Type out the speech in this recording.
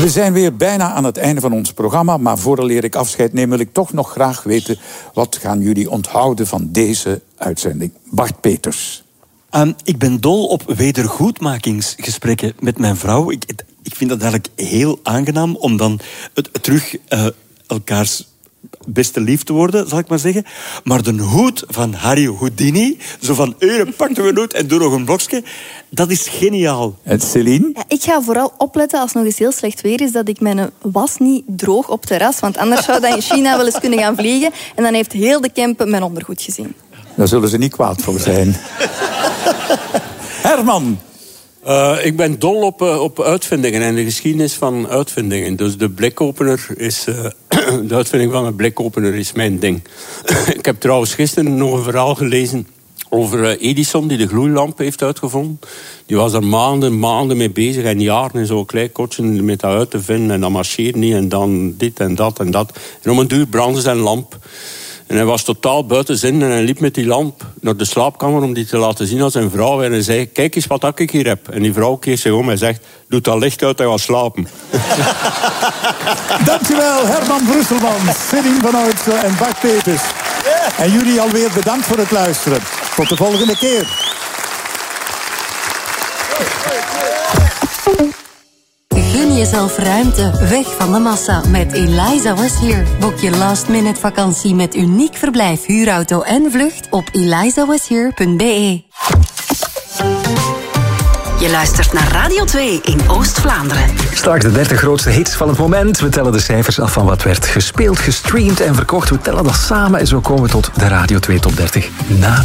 We zijn weer bijna aan het einde van ons programma, maar vooraleer ik afscheid neem wil ik toch nog graag weten, wat gaan jullie onthouden van deze uitzending? Bart Peters. Ik ben dol op wedergoedmakingsgesprekken met mijn vrouw. Ik vind dat eigenlijk heel aangenaam om dan terug elkaars beste lief te worden, zal ik maar zeggen. Maar de hoed van Harry Houdini, zo van, pak de hoed en doe nog een blokje, dat is geniaal. En Céline? Ja, ik ga vooral opletten als het nog eens heel slecht weer is, dat ik mijn was niet droog op terras, want anders zou dat in China wel eens kunnen gaan vliegen en dan heeft heel de camp mijn ondergoed gezien. Daar zullen ze niet kwaad voor zijn. Herman? Ik ben dol op uitvindingen en de geschiedenis van uitvindingen. Dus de blikopener is... de uitvinding van een blikopener is mijn ding. Ik heb trouwens gisteren nog een verhaal gelezen over Edison, die de gloeilamp heeft uitgevonden. Die was er maanden mee bezig en jaren in zo'n klein kotje met dat uit te vinden. En dat marcheert niet en dan dit en dat en dat. En om een duur brandde zijn lamp. En hij was totaal buiten zin en hij liep met die lamp naar de slaapkamer om die te laten zien aan zijn vrouw. En hij zei, kijk eens wat ik hier heb. En die vrouw keert zich om en zegt, doe dat licht uit en ga slapen. Dankjewel, Herman Brusselman, Céline van Oudsen en Bart Peters. En jullie alweer bedankt voor het luisteren. Tot de volgende keer. Gun jezelf ruimte, weg van de massa met Eliza Was Here. Boek je last-minute vakantie met uniek verblijf, huurauto en vlucht op elizawashere.be. Je luistert naar Radio 2 in Oost-Vlaanderen. Straks de 30 grootste hits van het moment. We tellen de cijfers af van wat werd gespeeld, gestreamd en verkocht. We tellen dat samen en zo komen we tot de Radio 2 Top 30 na